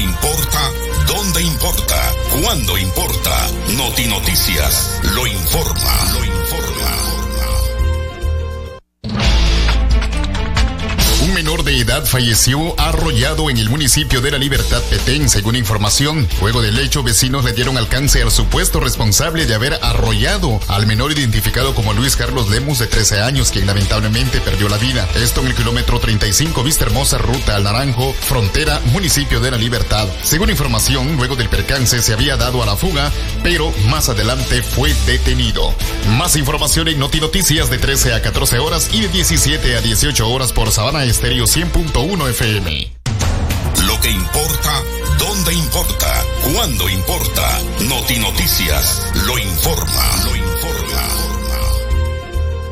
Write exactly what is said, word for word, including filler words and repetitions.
importa, dónde importa, cuándo importa. Noti Noticias lo informa, lo informa. Un menor de edad falleció arrollado en el municipio de La Libertad, Petén, según información. Luego del hecho, vecinos le dieron alcance al supuesto responsable de haber arrollado al menor identificado como Luis Carlos Lemus, de trece años, quien lamentablemente perdió la vida. Esto en el kilómetro treinta y cinco, Vista Hermosa, ruta al Naranjo, frontera, municipio de La Libertad. Según información, luego del percance se había dado a la fuga, pero más adelante fue detenido. Más información en Noti Noticias de trece a catorce horas y de diecisiete a dieciocho horas por Sabana Estéreo cien punto uno F M. Lo que importa, dónde importa, cuándo importa. Noti Noticias lo informa, lo informa.